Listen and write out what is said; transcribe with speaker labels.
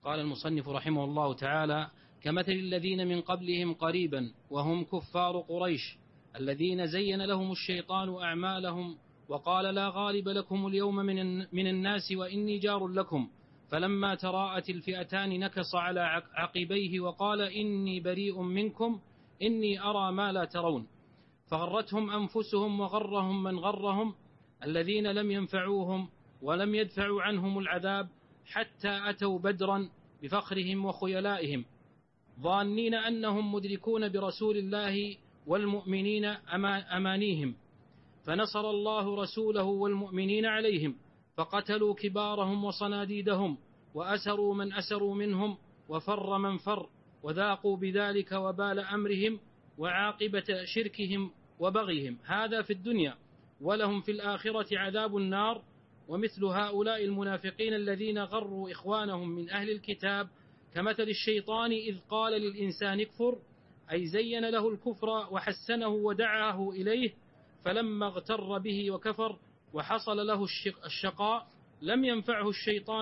Speaker 1: قال المصنف رحمه الله تعالى: كمثل الذين من قبلهم قريبا وهم كفار قريش الذين زين لهم الشيطان أعمالهم وقال: لا غالب لكم اليوم من الناس وإني جار لكم، فلما تراءت الفئتان نكص على عقبيه وقال: إني بريء منكم إني أرى ما لا ترون، فغرتهم أنفسهم وغرهم من غرهم الذين لم ينفعوهم ولم يدفعوا عنهم العذاب حتى أتوا بدرا بفخرهم وخيلائهم ظانين أنهم مدركون برسول الله والمؤمنين أمانيهم، فنصر الله رسوله والمؤمنين عليهم، فقتلوا كبارهم وصناديدهم وأسروا من أسروا منهم وفر من فر، وذاقوا بذلك وبال أمرهم وعاقبة شركهم وبغيهم، هذا في الدنيا، ولهم في الآخرة عذاب النار. ومثل هؤلاء المنافقين الذين غروا إخوانهم من أهل الكتاب كمثل الشيطان إذ قال للإنسان اكفر، أي زين له الكفر وحسنه ودعاه إليه، فلما اغتر به وكفر وحصل له الشقاء لم ينفعه الشيطان